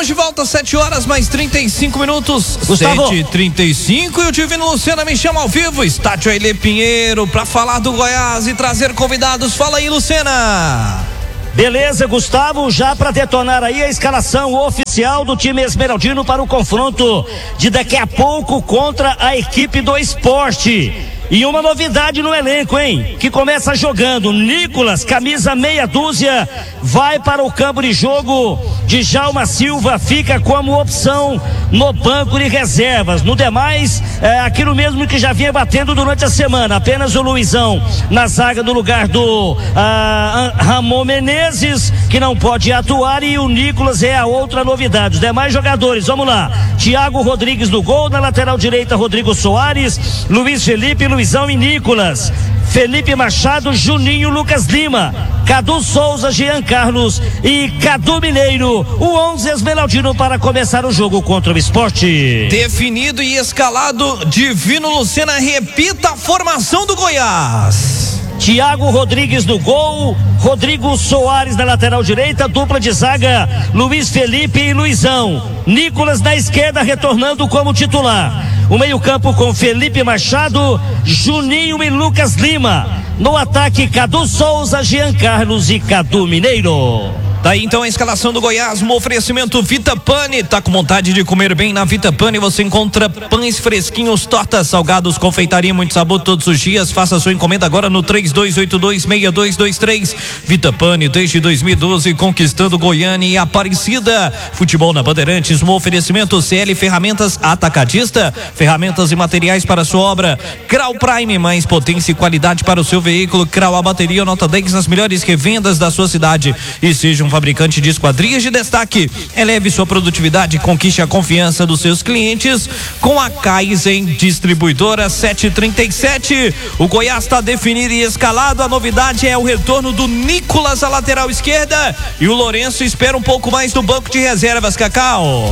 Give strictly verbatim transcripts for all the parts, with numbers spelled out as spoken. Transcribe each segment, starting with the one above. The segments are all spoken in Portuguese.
de volta, sete horas mais trinta e cinco minutos. sete e trinta e cinco e o Divino Luciana me chama ao vivo. Estádio Ailê Pinheiro para falar do Goiás e trazer convidados. Fala aí, Lucena. Beleza, Gustavo, já para detonar aí a escalação oficial do time esmeraldino para o confronto de daqui a pouco contra a equipe do Esporte. E uma novidade no elenco, hein? Que começa jogando Nicolas, camisa meia dúzia, vai para o campo de jogo. Djalma Silva fica como opção no banco de reservas. No demais, é aquilo mesmo que já vinha batendo durante a semana. Apenas o Luizão na zaga do lugar do ah, Ramon Menezes, que não pode atuar, e o Nicolas é a outra novidade. Os demais jogadores, vamos lá. Thiago Rodrigues no gol, na lateral direita Rodrigo Soares, Luiz Felipe, Luizão e Nicolas, Felipe Machado, Juninho, Lucas Lima, Cadu Souza, Jean Carlos e Cadu Mineiro, o onze esmeraldino para começar o jogo contra o Esporte. Definido e escalado, Divino Lucena, repita a formação do Goiás. Thiago Rodrigues no gol, Rodrigo Soares na lateral direita, dupla de zaga, Luiz Felipe e Luizão, Nicolas na esquerda retornando como titular. O meio-campo com Felipe Machado, Juninho e Lucas Lima. No ataque, Cadu Souza, Jean Carlos e Cadu Mineiro. Tá aí então a escalação do Goiás, um oferecimento Vita Pane. Tá com vontade de comer bem? Na Vita Pane você encontra pães fresquinhos, tortas, salgados, confeitaria, muito sabor todos os dias. Faça sua encomenda agora no três dois oito dois, seis dois dois três. Vita Pane desde dois mil e doze, conquistando Goiânia e Aparecida. Futebol na Bandeirantes, um oferecimento C L Ferramentas Atacadista, ferramentas e materiais para sua obra. Crau Prime, mais potência e qualidade para o seu veículo. Crau, a bateria nota dez nas melhores revendas da sua cidade. E seja um fabricante de esquadrias de destaque. Eleve sua produtividade e conquiste a confiança dos seus clientes com a Kaizen Distribuidora. Sete e trinta e sete. O Goiás está definido e escalado. A novidade é o retorno do Nicolas à lateral esquerda e o Lourenço espera um pouco mais do banco de reservas, Cacau.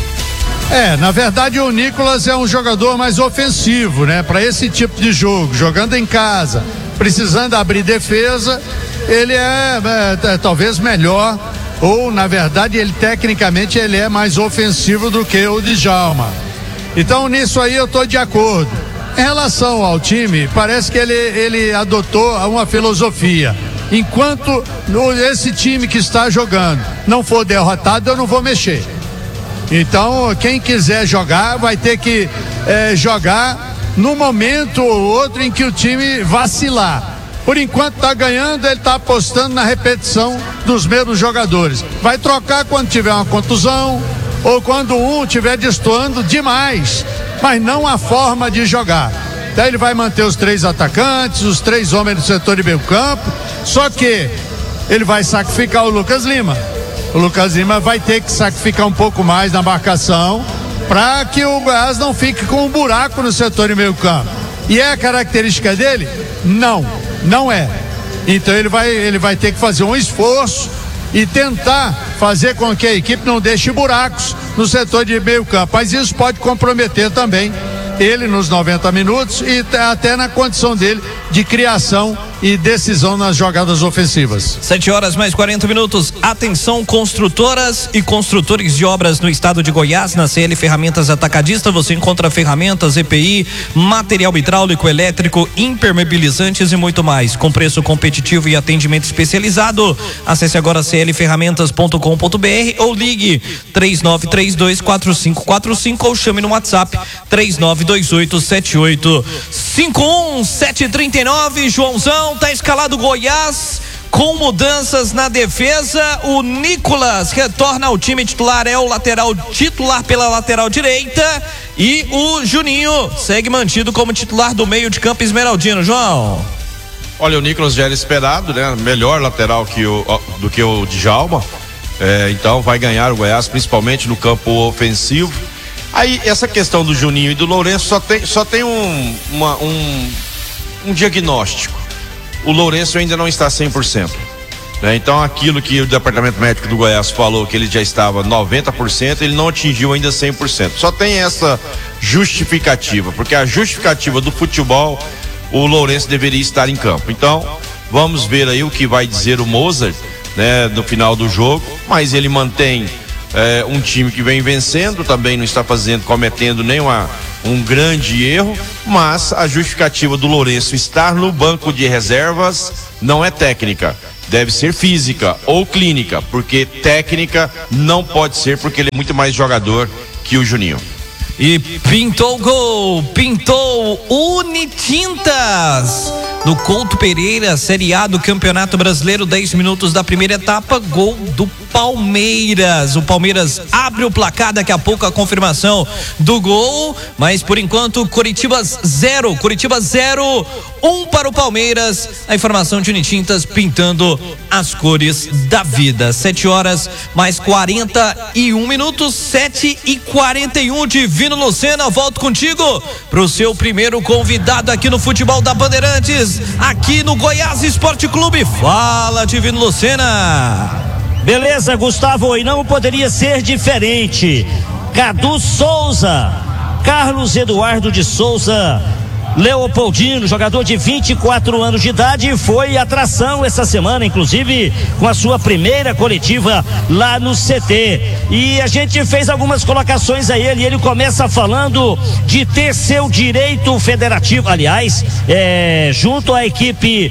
É, na verdade o Nicolas é um jogador mais ofensivo, né? Para esse tipo de jogo, jogando em casa, precisando abrir defesa, ele é, é, é talvez melhor, ou na verdade ele tecnicamente ele é mais ofensivo do que o Djalma. Então nisso aí eu estou de acordo. Em relação ao time, parece que ele, ele adotou uma filosofia. Enquanto esse time que está jogando não for derrotado, eu não vou mexer. Então quem quiser jogar vai ter que é, jogar no momento ou outro em que o time vacilar. Por enquanto está ganhando, ele está apostando na repetição dos mesmos jogadores. Vai trocar quando tiver uma contusão ou quando um estiver destoando demais, mas não a forma de jogar. Daí ele vai manter os três atacantes, os três homens do setor de meio campo, só que ele vai sacrificar o Lucas Lima. O Lucas Lima vai ter que sacrificar um pouco mais na marcação para que o Goiás não fique com um buraco no setor de meio campo. E é a característica dele? Não, não é. Então ele vai, ele vai ter que fazer um esforço e tentar fazer com que a equipe não deixe buracos no setor de meio campo. Mas isso pode comprometer também ele nos noventa minutos e até na condição dele de criação e decisão nas jogadas ofensivas. sete horas mais quarenta minutos. Atenção, construtoras e construtores de obras no estado de Goiás. Na C L Ferramentas Atacadista você encontra ferramentas, E P I, material hidráulico, elétrico, impermeabilizantes e muito mais, com preço competitivo e atendimento especializado. Acesse agora c l ferramentas ponto com ponto b r ou ligue três nove três dois quatro cinco quatro cinco ou chame no WhatsApp três nove dois oito sete oito cinco um. Sete e trinta e nove. Joãozão, tá escalado Goiás com mudanças na defesa. O Nicolas retorna ao time titular, é o lateral titular pela lateral direita, e o Juninho segue mantido como titular do meio de campo esmeraldino. João, olha, o Nicolas já era esperado, né? Melhor lateral que o, do que o Djalma, é, então vai ganhar o Goiás principalmente no campo ofensivo. Aí essa questão do Juninho e do Lourenço só tem, só tem um, uma, um, um diagnóstico. O Lourenço ainda não está cem por cento, né? Então aquilo que o departamento médico do Goiás falou que ele já estava noventa por cento, ele não atingiu ainda cem por cento. Só tem essa justificativa, porque a justificativa do futebol, o Lourenço deveria estar em campo. Então vamos ver aí o que vai dizer o Mozart, né, no final do jogo, mas ele mantém é, um time que vem vencendo, também não está fazendo, cometendo nenhuma um grande erro, mas a justificativa do Lourenço estar no banco de reservas não é técnica, deve ser física ou clínica, porque técnica não pode ser, porque ele é muito mais jogador que o Juninho. E pintou o gol, pintou Unitintas no Couto Pereira, Série A do Campeonato Brasileiro, dez minutos da primeira etapa, gol do Palmeiras. O Palmeiras abre o placar, daqui a pouco a confirmação do gol, mas por enquanto Coritiba zero, Coritiba zero, um para o Palmeiras. A informação de Unitintas pintando as cores da vida. Sete horas mais quarenta e um minutos, sete e quarenta e um. Divino Lucena, volto contigo para o seu primeiro convidado aqui no Futebol da Bandeirantes, aqui no Goiás Esporte Clube. Fala, Divino Lucena. Beleza, Gustavo, e não poderia ser diferente. Cadu Souza, Carlos Eduardo de Souza Leopoldino, jogador de vinte e quatro anos de idade, foi atração essa semana, inclusive com a sua primeira coletiva lá no C T. E a gente fez algumas colocações a ele, e ele começa falando de ter seu direito federativo, aliás, é, junto à equipe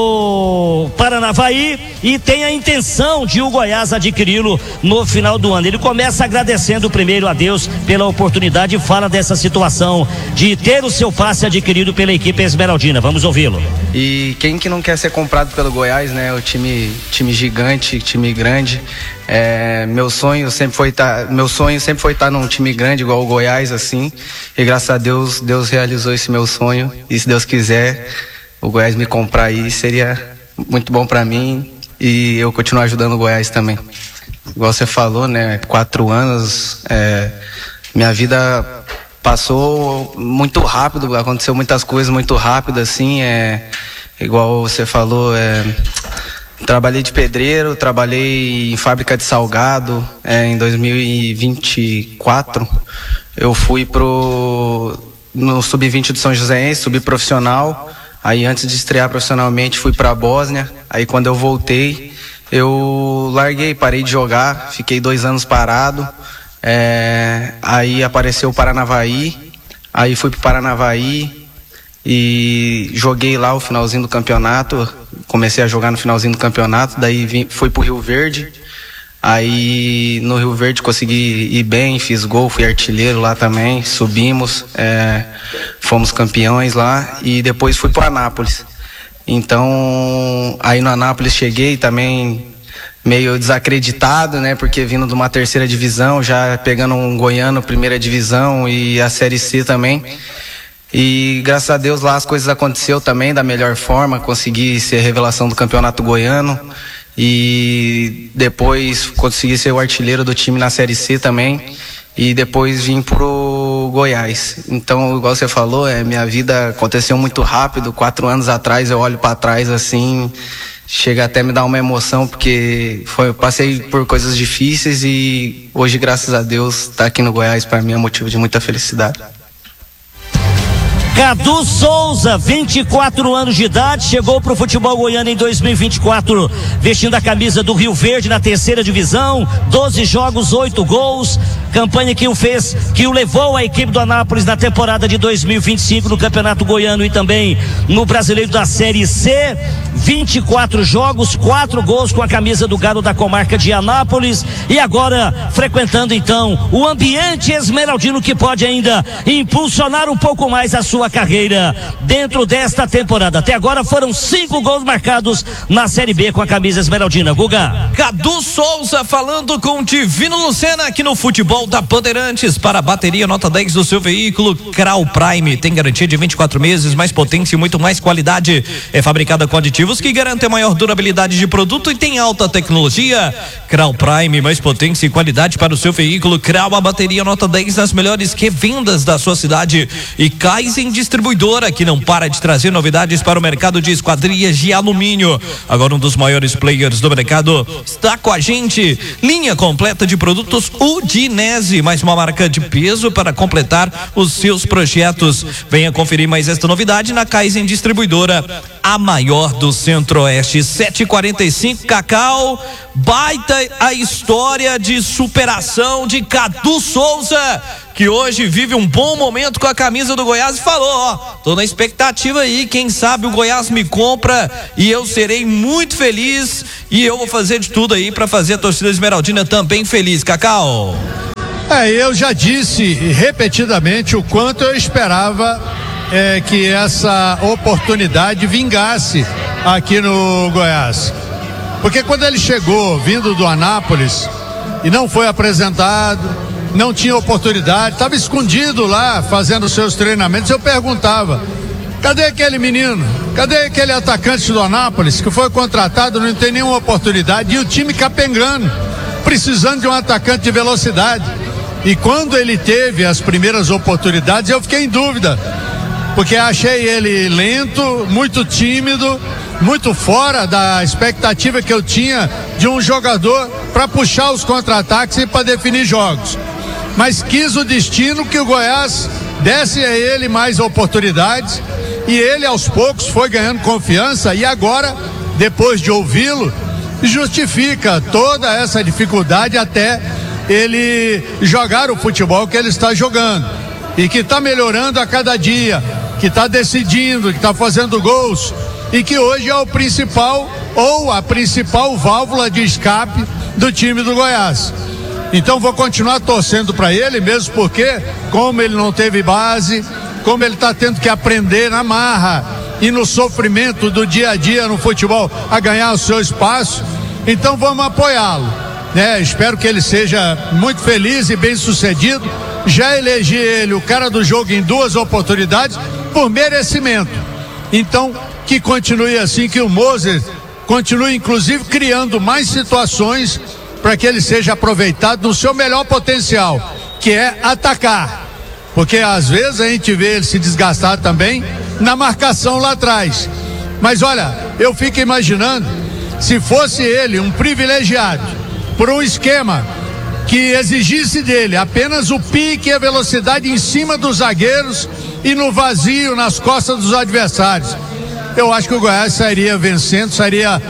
do Paranavaí, e tem a intenção de o Goiás adquiri-lo no final do ano. Ele começa agradecendo primeiro a Deus pela oportunidade e fala dessa situação de ter o seu passe adquirido querido pela equipe esmeraldina. Vamos ouvi-lo. E quem que não quer ser comprado pelo Goiás, né? O time, time gigante, time grande. É, meu sonho sempre foi estar, tá, meu sonho sempre foi estar tá num time grande igual o Goiás, assim. E graças a Deus, Deus realizou esse meu sonho. E se Deus quiser, o Goiás me comprar aí seria muito bom para mim e eu continuar ajudando o Goiás também. Igual você falou, né? Quatro anos, é, minha vida passou muito rápido, aconteceu muitas coisas muito rápido, assim, é, igual você falou, é, trabalhei de pedreiro, trabalhei em fábrica de salgado, é, em dois mil e vinte e quatro, eu fui pro, no sub vinte do São Joséense, subprofissional, aí antes de estrear profissionalmente fui pra Bósnia, aí quando eu voltei, eu larguei, parei de jogar, fiquei dois anos parado. É, aí apareceu o Paranavaí, aí fui pro Paranavaí e joguei lá o finalzinho do campeonato, comecei a jogar no finalzinho do campeonato, daí vim, fui pro Rio Verde, aí no Rio Verde consegui ir bem, fiz gol, fui artilheiro lá também, subimos, é, fomos campeões lá e depois fui pro Anápolis. Então aí no Anápolis cheguei também meio desacreditado, né, porque vindo de uma terceira divisão, já pegando um goiano, primeira divisão e a Série C também, e graças a Deus lá as coisas aconteceu também da melhor forma, consegui ser revelação do campeonato goiano e depois consegui ser o artilheiro do time na Série C também e depois vim pro Goiás. Então, igual você falou, é, minha vida aconteceu muito rápido, quatro anos atrás eu olho para trás assim, chega até me dar uma emoção, porque foi, eu passei por coisas difíceis e hoje, graças a Deus, estar tá aqui no Goiás para mim é motivo de muita felicidade. Cadu Souza, vinte e quatro anos de idade, chegou pro futebol goiano em dois mil e vinte e quatro, vestindo a camisa do Rio Verde na terceira divisão, doze jogos, oito gols, campanha que o fez, que o levou a equipe do Anápolis na temporada de dois mil e vinte e cinco no Campeonato Goiano e também no Brasileiro da Série C, vinte e quatro jogos, quatro gols com a camisa do Galo da comarca de Anápolis e agora frequentando então o ambiente esmeraldino que pode ainda impulsionar um pouco mais a sua carreira dentro desta temporada. Até agora foram cinco gols marcados na Série B com a camisa esmeraldina. Guga. Cadu Souza falando com Divino Lucena aqui no Futebol da Bandeirantes. Para a bateria nota dez do seu veículo, Crau Prime tem garantia de vinte e quatro meses, mais potência e muito mais qualidade. É fabricada com aditivos que garantem maior durabilidade de produto e tem alta tecnologia. Crau Prime, mais potência e qualidade para o seu veículo. Crau, a bateria nota dez nas melhores revendas da sua cidade. E Kaizen Distribuidora, que não para de trazer novidades para o mercado de esquadrias de alumínio. Agora um dos maiores players do mercado está com a gente. Linha completa de produtos Udinese. Veronese, mais uma marca de peso para completar os seus projetos. Venha conferir mais esta novidade na Kaizen Distribuidora, a maior do Centro-Oeste. sete e quarenta e cinco, Cacau, baita a história de superação de Cadu Souza, que hoje vive um bom momento com a camisa do Goiás e falou, ó, tô na expectativa aí, quem sabe o Goiás me compra e eu serei muito feliz e eu vou fazer de tudo aí para fazer a torcida esmeraldina também feliz, Cacau. É, eu já disse repetidamente o quanto eu esperava é, que essa oportunidade vingasse aqui no Goiás. Porque quando ele chegou vindo do Anápolis e não foi apresentado, não tinha oportunidade, estava escondido lá fazendo seus treinamentos, eu perguntava, cadê aquele menino? Cadê aquele atacante do Anápolis que foi contratado, não tem nenhuma oportunidade, e o time capengando, precisando de um atacante de velocidade. E quando ele teve as primeiras oportunidades, eu fiquei em dúvida, porque achei ele lento, muito tímido, muito fora da expectativa que eu tinha de um jogador para puxar os contra-ataques e para definir jogos. Mas quis o destino que o Goiás desse a ele mais oportunidades e ele aos poucos foi ganhando confiança e agora, depois de ouvi-lo, justifica toda essa dificuldade até ele jogar o futebol que ele está jogando e que está melhorando a cada dia, que está decidindo, que está fazendo gols e que hoje é o principal ou a principal válvula de escape do time do Goiás. Então vou continuar torcendo para ele, mesmo porque, como ele não teve base, como ele está tendo que aprender na marra e no sofrimento do dia a dia no futebol a ganhar o seu espaço, então vamos apoiá-lo, né? Espero que ele seja muito feliz e bem sucedido. Já elegi ele o cara do jogo em duas oportunidades por merecimento. Então que continue assim, que o Moser continue inclusive criando mais situações para que ele seja aproveitado no seu melhor potencial, que é atacar, porque às vezes a gente vê ele se desgastar também na marcação lá atrás. Mas olha, eu fico imaginando se fosse ele um privilegiado por um esquema que exigisse dele apenas o pique e a velocidade em cima dos zagueiros e no vazio nas costas dos adversários, eu acho que o Goiás sairia vencendo, sairia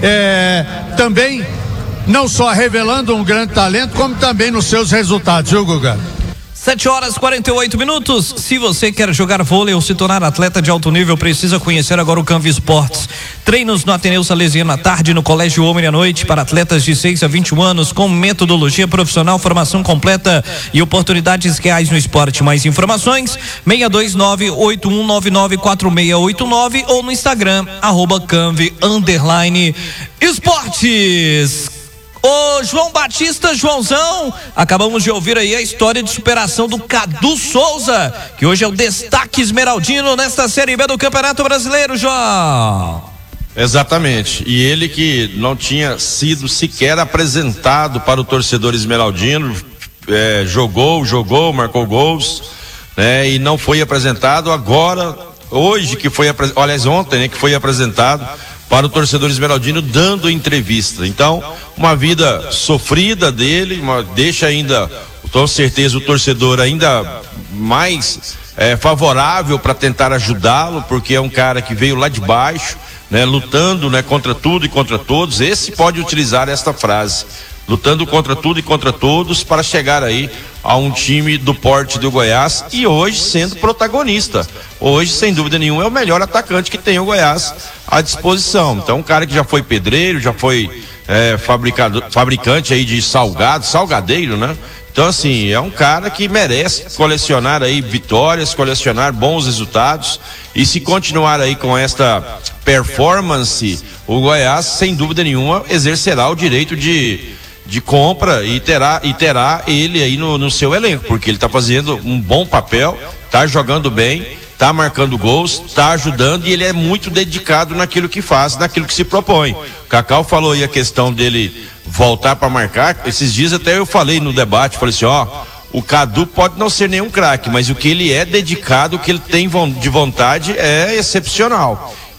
é, também não só revelando um grande talento, como também nos seus resultados, viu, Guga? sete horas e quarenta e oito minutos. Se você quer jogar vôlei ou se tornar atleta de alto nível, precisa conhecer agora o Canvi Esportes. Treinos no Ateneu Salesiano à tarde, no Colégio Homem à noite, para atletas de seis a vinte e um anos, com metodologia profissional, formação completa e oportunidades reais no esporte. Mais informações, seis dois nove, oito um nove nove, quatro seis oito nove ou no Instagram, arroba Canvi, underline, esportes. Ô João Batista, Joãozão, acabamos de ouvir aí a história de superação do Cadu Souza, que hoje é o destaque esmeraldino nesta Série B do Campeonato Brasileiro, João. Exatamente, e ele que não tinha sido sequer apresentado para o torcedor esmeraldino, é, jogou, jogou, marcou gols, né, e não foi apresentado agora, hoje que foi, aliás ontem, né, que foi apresentado para o torcedor esmeraldino, dando entrevista. Então, uma vida sofrida dele, uma, deixa ainda, com certeza, o torcedor ainda mais é, favorável para tentar ajudá-lo, porque é um cara que veio lá de baixo, né, lutando, né, contra tudo e contra todos. Esse pode utilizar esta frase, lutando contra tudo e contra todos, para chegar aí a um time do porte do Goiás e hoje sendo protagonista. Hoje, sem dúvida nenhuma, é o melhor atacante que tem o Goiás à disposição. Então, um cara que já foi pedreiro, já foi é, fabricado, fabricante aí de salgado, salgadeiro, né? Então, assim, é um cara que merece colecionar aí vitórias, colecionar bons resultados, e se continuar aí com esta performance, o Goiás, sem dúvida nenhuma, exercerá o direito de de compra e terá, e terá ele aí no, no seu elenco, porque ele está fazendo um bom papel, está jogando bem, está marcando gols, está ajudando, e ele é muito dedicado naquilo que faz, naquilo que se propõe. O Cacau falou aí a questão dele voltar para marcar. Esses dias até eu falei no debate, falei assim, ó, o Cadu pode não ser nenhum craque, mas o que ele é dedicado, o que ele tem de vontade é excepcional.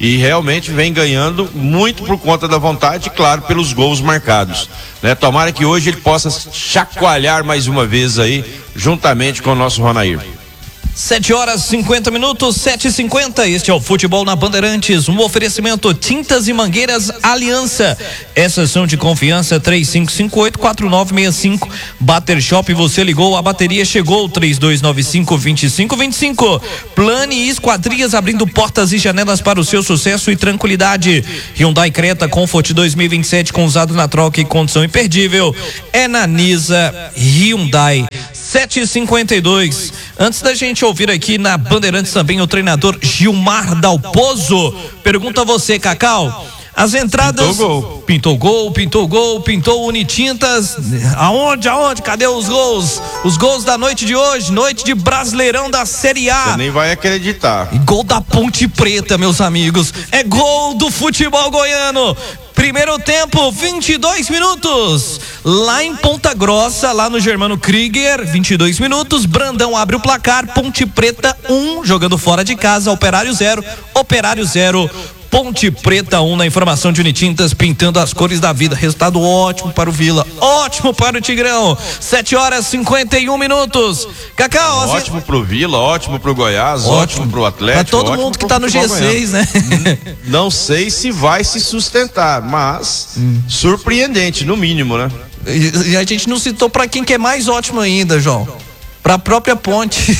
e realmente vem ganhando muito por conta da vontade e, claro, pelos gols marcados, né? Tomara que hoje ele possa chacoalhar mais uma vez aí, juntamente com o nosso Ronair. sete horas e cinquenta minutos, sete e cinquenta. Este é o Futebol na Bandeirantes. Um oferecimento Tintas e Mangueiras Aliança. Essas são de confiança. Três cinco cinco oito, quatro nove seis cinco. Bater Shop, você ligou, a bateria chegou. Três dois nove cinco, dois cinco dois cinco. Plane e Esquadrias, abrindo portas e janelas para o seu sucesso e tranquilidade. Hyundai Creta Comfort dois mil e vinte e sete, com usado na troca e condição imperdível. É na Nisa Hyundai. sete e cinquenta e dois. Antes da gente ouvir aqui na Bandeirantes também o treinador Gilmar Dalpozo, pergunta a você, Cacau, as entradas... Pintou gol. Pintou gol, pintou gol, pintou Unitintas, aonde, aonde, cadê os gols? Os gols da noite de hoje, noite de Brasileirão da Série A. Você nem vai acreditar. Gol da Ponte Preta, meus amigos, é gol do futebol goiano. Primeiro tempo, vinte e dois minutos. Lá em Ponta Grossa, lá no Germano Krieger, vinte e dois minutos. Brandão abre o placar. Ponte Preta um, jogando fora de casa. Operário zero, Operário zero. Ponte Preta um, na informação de Unitintas, pintando as cores da vida. Resultado ótimo para o Vila, ótimo para o Tigrão. sete horas e cinquenta e um minutos. Cacau, ótimo assim... pro Vila, ótimo pro Goiás, ótimo, ótimo pro Atlético. Para todo mundo que tá no G seis, né? Não sei se vai se sustentar, mas hum. surpreendente, no mínimo, né? E a gente não citou para quem que é mais ótimo ainda, João. Para a própria Ponte.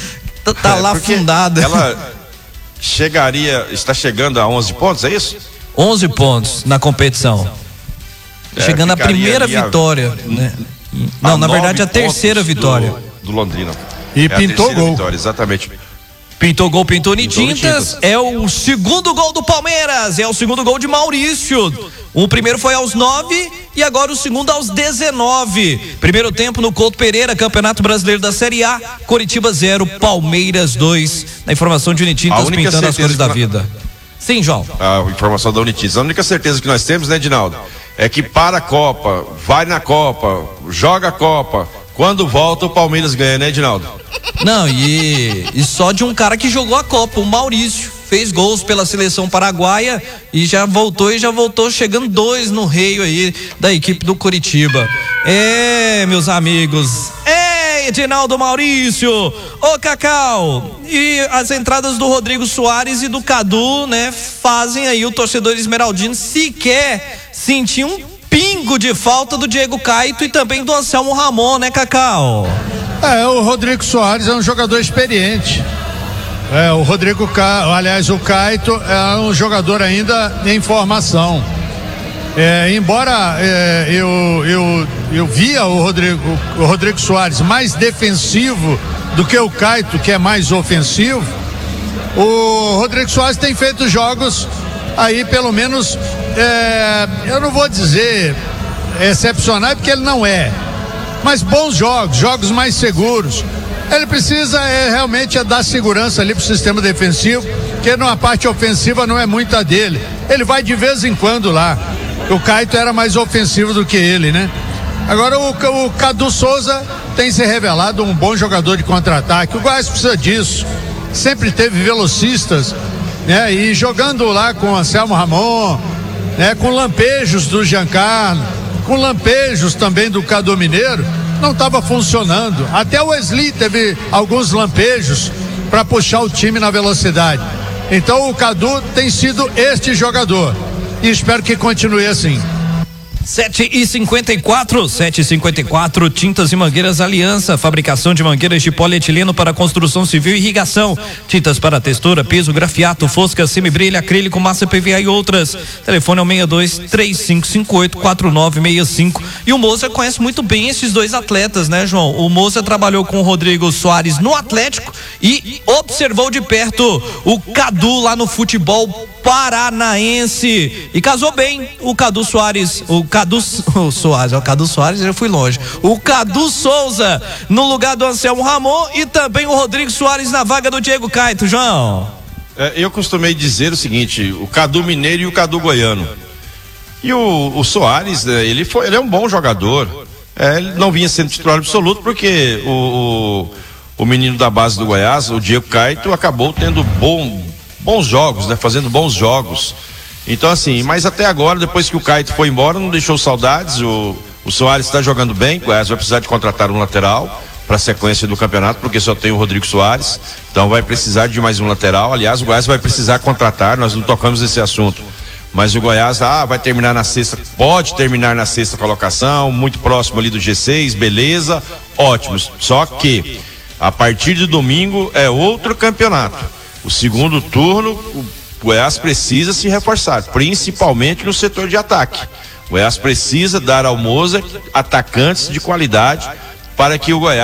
tá é, lá fundada. Ela chegaria, está chegando a onze pontos, é isso? onze pontos na competição. É, chegando a primeira vitória, a, né? Não, na verdade a terceira vitória do, do Londrina. E é pintou gol. Vitória, exatamente. Pintou gol, pintou Unitintas. É o segundo gol do Palmeiras. É o segundo gol de Maurício. O primeiro foi aos nove e agora o segundo aos dezenove. Primeiro tempo no Couto Pereira, Campeonato Brasileiro da Série A. Coritiba zero, Palmeiras dois. Na informação de Unitintas, pintando as cores da vida. Sim, João. A informação da Unitintas. A única certeza que nós temos, né, Dinaldo? É que para a Copa, vai na Copa, joga a Copa. Quando volta, o Palmeiras ganha, né, Edinaldo? Não, e, e só de um cara que jogou a Copa, o Maurício. Fez gols pela seleção paraguaia e já voltou e já voltou chegando dois no reio aí da equipe do Coritiba. É, meus amigos. É, Edinaldo Maurício. Ô, Cacau. E as entradas do Rodrigo Soares e do Cadu, né, fazem aí o torcedor esmeraldino sequer sentir um pingo de falta do Diego Caito e também do Anselmo Ramon, né, Cacau? É, o Rodrigo Soares é um jogador experiente. É, o Rodrigo, Ca... aliás, o Caito é um jogador ainda em formação. É, embora é, eu, eu, eu via o Rodrigo, o Rodrigo Soares mais defensivo do que o Caito, que é mais ofensivo, o Rodrigo Soares tem feito jogos aí pelo menos, é, eu não vou dizer excepcional, porque ele não é, mas bons jogos, jogos mais seguros. Ele precisa é, realmente é dar segurança ali pro sistema defensivo, porque na parte ofensiva não é muita dele. Ele vai de vez em quando lá. O Caito era mais ofensivo do que ele, né? Agora o, o Cadu Souza tem se revelado um bom jogador de contra-ataque. O Goiás precisa disso. Sempre teve velocistas, né? E jogando lá com o Anselmo Ramon, né? Com lampejos do Giancarlo, com lampejos também do Cadu Mineiro, não estava funcionando. Até o Wesley teve alguns lampejos para puxar o time na velocidade. Então o Cadu tem sido este jogador e espero que continue assim. sete e cinquenta e quatro, sete e cinquenta e quatro, Tintas e Mangueiras Aliança, fabricação de mangueiras de polietileno para construção civil e irrigação, tintas para textura, piso, grafiato, fosca, semibrilha, acrílico, massa P V A e outras. Telefone é o seis dois três cinco cinco oito quatro nove seis cinco. E o Moza conhece muito bem esses dois atletas, né, João? O Moza trabalhou com o Rodrigo Soares no Atlético e observou de perto o Cadu lá no futebol paranaense e casou bem o Cadu Soares, o Cadu o Soares, o Cadu Soares, eu fui longe. O Cadu Souza no lugar do Anselmo Ramon e também o Rodrigo Soares na vaga do Diego Caito, João. É, eu costumei dizer o seguinte: o Cadu Mineiro e o Cadu Goiano. E o, o Soares, ele foi, ele é um bom jogador. É, ele não vinha sendo titular absoluto porque o, o, o menino da base do Goiás, o Diego Caito, acabou tendo bom bons jogos, né? Fazendo bons jogos. Então, assim, mas até agora, depois que o Caio foi embora, não deixou saudades. O, o Soares está jogando bem, o Goiás vai precisar de contratar um lateral para a sequência do campeonato, porque só tem o Rodrigo Soares, então vai precisar de mais um lateral. Aliás, o Goiás vai precisar contratar, nós não tocamos nesse assunto, mas o Goiás ah, vai terminar na sexta, pode terminar na sexta colocação, muito próximo ali do G seis, beleza, ótimo, só que a partir de domingo é outro campeonato. O segundo turno, o Goiás precisa se reforçar, principalmente no setor de ataque. O Goiás precisa dar ao Mozart atacantes de qualidade para que o Goiás